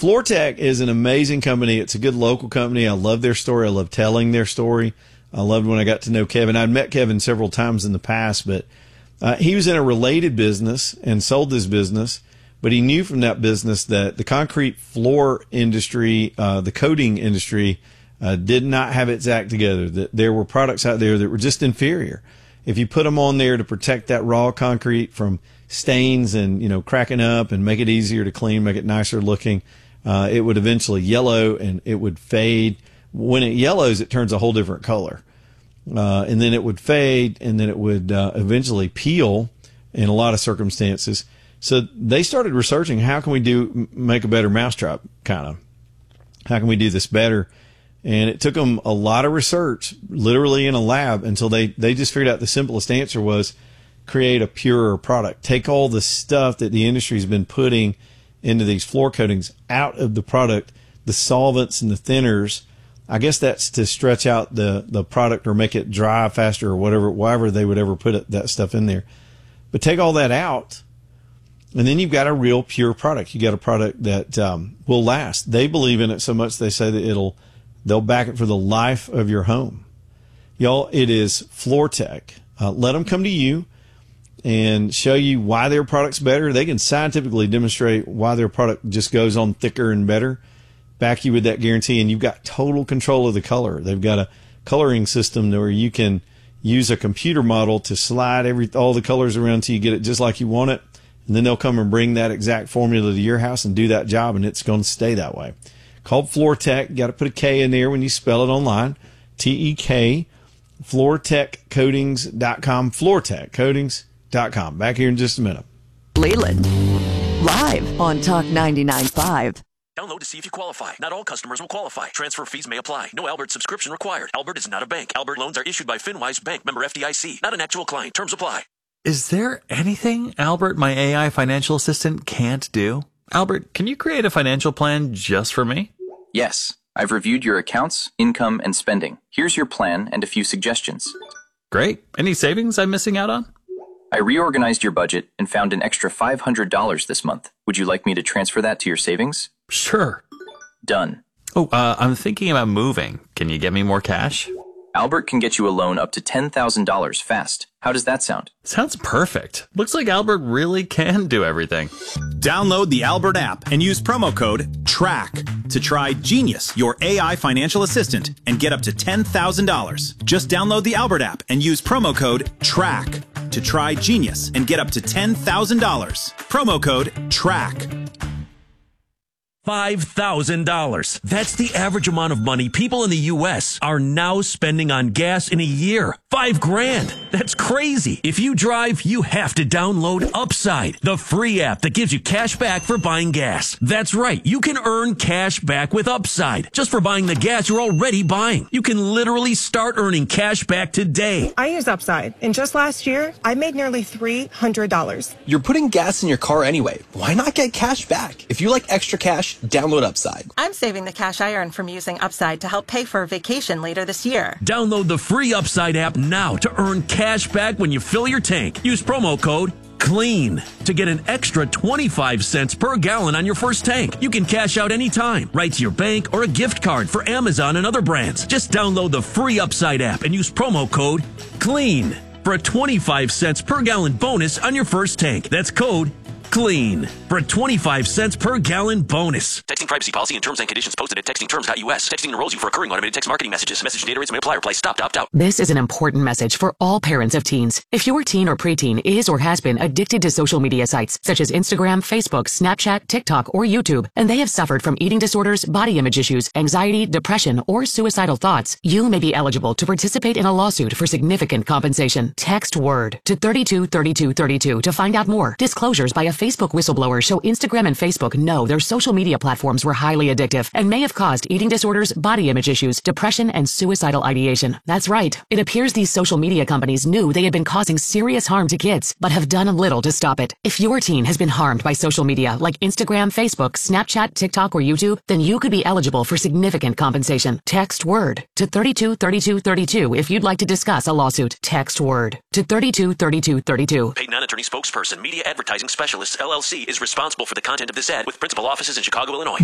FloorTech is an amazing company. It's a good local company. I love their story. I love telling their story. I loved when I got to know Kevin. I'd met Kevin several times in the past, but he was in a related business and sold this business. But he knew from that business that the concrete floor industry, the coating industry, did not have its act together. That there were products out there that were just inferior. If you put them on there to protect that raw concrete from stains and, cracking up and make it easier to clean, make it nicer looking, it would eventually yellow and it would fade. When it yellows, it turns a whole different color. And then it would fade and then it would eventually peel in a lot of circumstances. So they started researching, how can we make a better mousetrap, kind of? How can we do this better? And it took them a lot of research, literally in a lab, until they just figured out the simplest answer was create a purer product. Take all the stuff that the industry's been putting into these floor coatings out of the product, the solvents and the thinners. I guess that's to stretch out the product or make it dry faster or whatever they would ever put that stuff in there. But take all that out, and then you've got a real pure product. You got a product that will last. They believe in it so much they say that they'll back it for the life of your home. Y'all, it is FloorTech. Let them come to you and show you why their product's better. They can scientifically demonstrate why their product just goes on thicker and better. Back you with that guarantee, and you've got total control of the color. They've got a coloring system where you can use a computer model to slide all the colors around till you get it just like you want it. And then they'll come and bring that exact formula to your house and do that job, and it's going to stay that way. Called FloorTech. You got to put a K in there when you spell it online. TEK. FloorTechCoatings.com. FloorTechCoatings.com. Back here in just a minute. Leland, live on Talk 99.5. Download to see if you qualify. Not all customers will qualify. Transfer fees may apply. No Albert subscription required. Albert is not a bank. Albert loans are issued by FinWise Bank, member FDIC. Not an actual client. Terms apply. Is there anything Albert, my AI financial assistant, can't do? Albert, can you create a financial plan just for me? Yes. I've reviewed your accounts, income, and spending. Here's your plan and a few suggestions. Great. Any savings I'm missing out on? I reorganized your budget and found an extra $500 this month. Would you like me to transfer that to your savings? Sure. Done. Oh, I'm thinking about moving. Can you get me more cash? Albert can get you a loan up to $10,000 fast. How does that sound? Sounds perfect. Looks like Albert really can do everything. Download the Albert app and use promo code TRACK to try Genius, your AI financial assistant, and get up to $10,000. Just download the Albert app and use promo code TRACK to try Genius and get up to $10,000. Promo code TRACK. $5,000. That's the average amount of money people in the U.S. are now spending on gas in a year. $5,000. That's crazy. If you drive, you have to download Upside, the free app that gives you cash back for buying gas. That's right. You can earn cash back with Upside just for buying the gas you're already buying. You can literally start earning cash back today. I use Upside, and just last year, I made nearly $300. You're putting gas in your car anyway. Why not get cash back? If you like extra cash, download Upside. I'm saving the cash I earn from using Upside to help pay for a vacation later this year. Download the free Upside app now to earn cash back when you fill your tank. Use promo code CLEAN to get an extra 25 cents per gallon on your first tank. You can cash out anytime, right to your bank or a gift card for Amazon and other brands. Just download the free Upside app and use promo code CLEAN for a 25 cents per gallon bonus on your first tank. That's code CLEAN for a 25 cents per gallon bonus. Texting privacy policy and terms and conditions posted at textingterms.us. Texting enrolls you for recurring automated text marketing messages. Message and data rates may apply. Reply stop to opt out. This is an important message for all parents of teens. If your teen or preteen is or has been addicted to social media sites such as Instagram, Facebook, Snapchat, TikTok, or YouTube, and they have suffered from eating disorders, body image issues, anxiety, depression, or suicidal thoughts, you may be eligible to participate in a lawsuit for significant compensation. Text WORD to 323232 to find out more. Disclosures by a Facebook whistleblower show Instagram and Facebook know their social media platforms were highly addictive and may have caused eating disorders, body image issues, depression, and suicidal ideation. That's right. It appears these social media companies knew they had been causing serious harm to kids, but have done little to stop it. If your teen has been harmed by social media like Instagram, Facebook, Snapchat, TikTok, or YouTube, then you could be eligible for significant compensation. Text WORD to 323232 if you'd like to discuss a lawsuit. Text WORD to 323232. Paid non-attorney spokesperson, Media Advertising Specialists, LLC, is responsible for the content of this ad with principal offices in Chicago, Illinois.